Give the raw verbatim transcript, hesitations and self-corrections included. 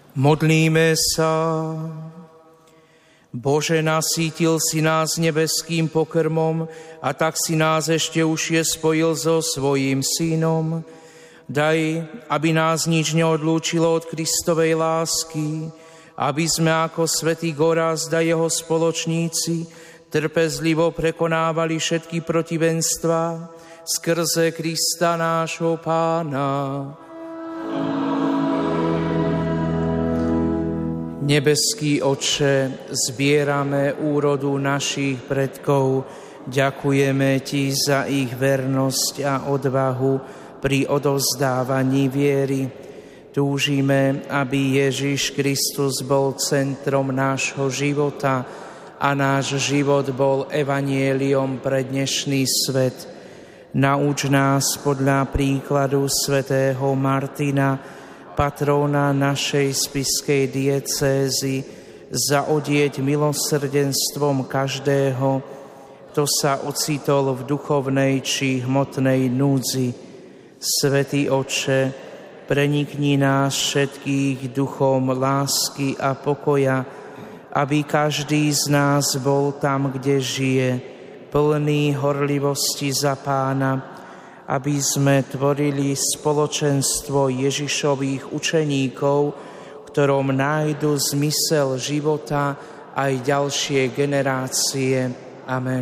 Modlíme sa. Bože, nasýtil si nás nebeským pokrmom a tak si nás ešte užšie spojil so svojím synom. Daj, aby nás nič neodlúčilo od Kristovej lásky, aby sme ako svätý Gorazd a jeho spoločníci trpezlivo prekonávali všetky protivenstvá skrze Krista nášho Pána. Nebeský Otče, zbierame úrodu našich predkov, ďakujeme Ti za ich vernosť a odvahu pri odovzdávaní viery. Túžime, aby Ježiš Kristus bol centrom nášho života a náš život bol evanjeliom pre dnešný svet. Nauč nás podľa príkladu svätého Martina, patróna našej spišskej diecézy, zaodieť milosrdenstvom každého, kto sa ocitol v duchovnej či hmotnej núdzi. Svätý Otče, prenikni nás všetkých duchom lásky a pokoja, aby každý z nás bol tam, kde žije, plný horlivosti za Pána, aby sme tvorili spoločenstvo Ježišových učeníkov, v ktorom nájdu zmysel života aj ďalšie generácie. Amen.